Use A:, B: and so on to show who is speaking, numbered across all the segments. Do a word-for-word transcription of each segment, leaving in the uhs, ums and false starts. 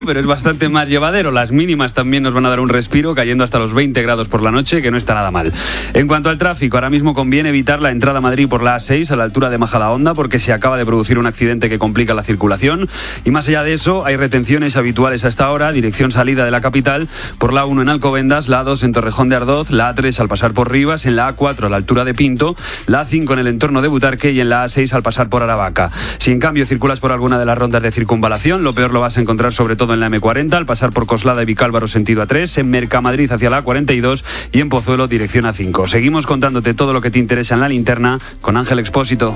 A: pero es bastante más llevadero. Las mínimas también nos van a dar un respiro, cayendo hasta los veinte grados por la noche, que no está nada mal. En cuanto al tráfico, ahora mismo conviene evitar la entrada a Madrid por la A seis a la altura de Majadahonda, porque se acaba de producir un accidente que complica la circulación. Y más allá de eso, hay retenciones habituales a esta hora, dirección salida de la capital, por la A uno en Alcobendas, la A dos en Torrejón de Ardoz, la A tres al pasar por Rivas, en la A cuatro a la altura de Pinto, la A cinco en el entorno de Butarque y en la A seis al pasar por Aravaca. Si en cambio circulas por alguna de las rondas de circunvalación, lo peor lo vas a encontrar sobre todo en la eme cuarenta, al pasar por Coslada y Vicálvaro sentido A tres, en Mercamadrid hacia la A cuarenta y dos y en Pozuelo dirección A cinco. Seguimos contándote todo lo que te interesa en la linterna con Ángel Expósito.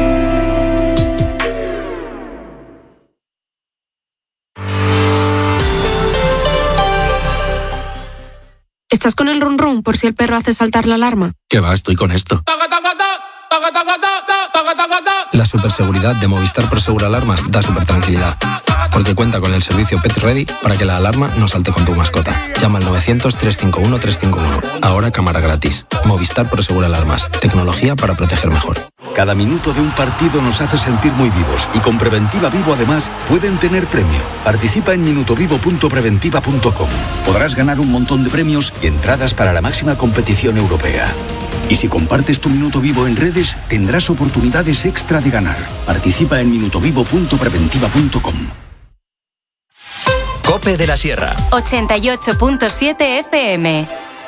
B: ¿Estás con el run run por si el perro hace saltar la alarma?
C: ¿Qué va? Estoy con esto. La superseguridad de Movistar Prosegur Alarmas da super tranquilidad, porque cuenta con el servicio Pet Ready para que la alarma no salte con tu mascota. Llama al novecientos, trescientos cincuenta y uno, trescientos cincuenta y uno. Ahora cámara gratis. Movistar Prosegur Alarmas. Tecnología para proteger mejor.
D: Cada minuto de un partido nos hace sentir muy vivos y con Preventiva Vivo además pueden tener premio. Participa en minutovivo punto preventiva punto com. Podrás ganar un montón de premios y entradas para la máxima competición europea. Y si compartes tu minuto vivo en redes, tendrás oportunidades extra de ganar. Participa en minutovivo punto preventiva punto com.
E: COPE de la Sierra.
F: ochenta y ocho punto siete F M.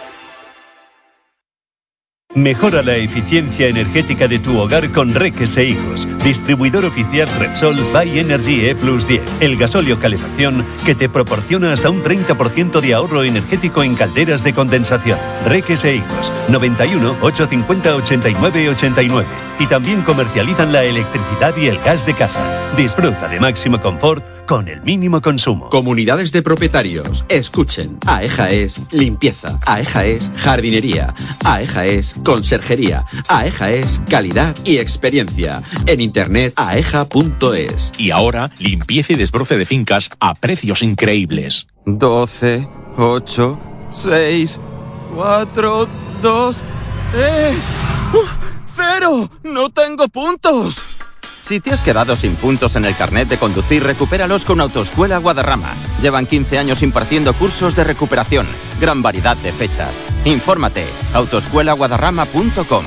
E: Mejora la eficiencia energética de tu hogar con Reques e Hijos, distribuidor oficial Repsol by Energy E plus diez, el gasóleo calefacción que te proporciona hasta un treinta por ciento de ahorro energético en calderas de condensación. Reques e Hijos, noventa y uno, ochocientos cincuenta, ochenta y nueve, ochenta y nueve. Y también comercializan la electricidad y el gas de casa. Disfruta de máximo confort con el mínimo consumo.
G: Comunidades de propietarios, escuchen. AEJA es limpieza, AEJA es jardinería, AEJA es conserjería, AEJA es calidad y experiencia. En internet aeja punto es.
H: Y ahora, limpieza y desbroce de fincas a precios increíbles.
I: doce, ocho, seis, cuatro, dos... ¡Eh! ¡Uf! ¡Cero! ¡No tengo puntos! Si te has quedado sin puntos en el carnet de conducir, recupéralos con Autoescuela Guadarrama. Llevan quince años impartiendo cursos de recuperación. Gran variedad de fechas. Infórmate. autoescuela guadarrama punto com.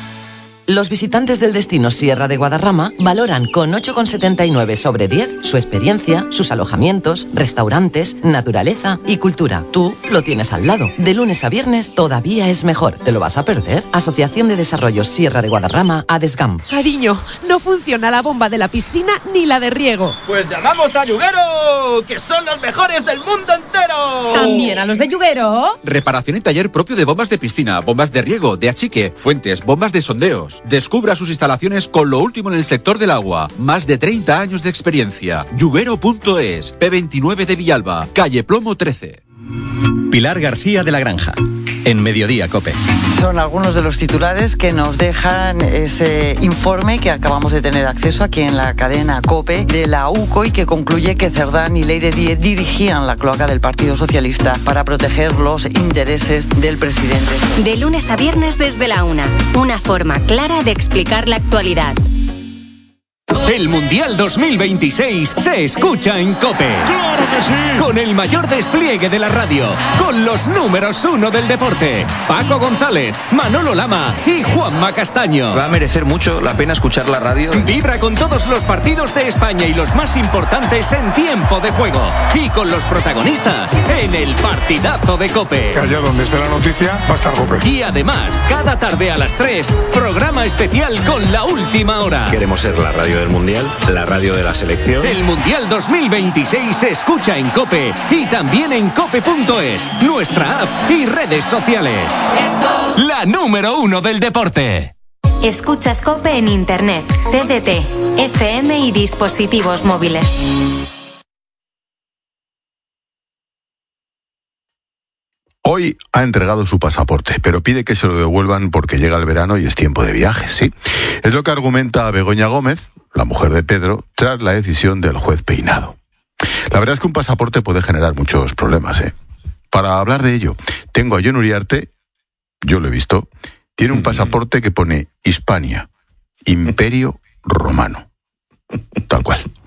J: Los visitantes del destino Sierra de Guadarrama valoran con ocho coma setenta y nueve sobre diez su experiencia, sus alojamientos, restaurantes, naturaleza y cultura. Tú lo tienes al lado. De lunes a viernes todavía es mejor. ¿Te lo vas a perder? Asociación de Desarrollo Sierra de Guadarrama, ADESGAM.
K: Cariño, no funciona la bomba de la piscina ni la de riego.
L: Pues llamamos a Yuguero, que son los mejores del mundo entero.
K: ¿También a los de Yuguero?
G: Reparación y taller propio de bombas de piscina, bombas de riego, de achique, fuentes, bombas de sondeos. Descubra sus instalaciones con lo último en el sector del agua. Más de treinta años de experiencia. Yuguero punto es, P veintinueve de Villalba, calle Plomo trece.
E: Pilar García de la Granja, en Mediodía COPE.
M: Son algunos de los titulares que nos dejan ese informe que acabamos de tener acceso aquí en la cadena COPE de la U C O y que concluye que Cerdán y Leire Díez dirigían la cloaca del Partido Socialista para proteger los intereses del presidente.
F: De lunes a viernes desde la una, una forma clara de explicar la actualidad.
N: El Mundial dos mil veintiséis se escucha en COPE.
O: ¡Claro que sí!
N: Con el mayor despliegue de la radio, con los números uno del deporte, Paco González, Manolo Lama y Juanma Castaño.
P: Va a merecer mucho la pena escuchar la radio.
N: Vibra con todos los partidos de España y los más importantes en tiempo de juego. Y con los protagonistas en el partidazo de COPE.
O: Que allá donde esté la noticia va a estar COPE.
N: Y además, cada tarde a las tres, programa especial con la última hora.
Q: Queremos ser la radio del Mundial, la radio de la selección.
N: El Mundial dos mil veintiséis se escucha en COPE y también en cope punto es, nuestra app y redes sociales. La número uno del deporte.
F: Escuchas COPE en internet, T D T, F M y dispositivos móviles.
R: Hoy ha entregado su pasaporte, pero pide que se lo devuelvan porque llega el verano y es tiempo de viajes, ¿sí? Es lo que argumenta Begoña Gómez, la mujer de Pedro, tras la decisión del juez Peinado. La verdad es que un pasaporte puede generar muchos problemas, ¿eh? Para hablar de ello, tengo a Jon Uriarte, yo lo he visto, tiene un pasaporte que pone Hispania, Imperio Romano, tal cual.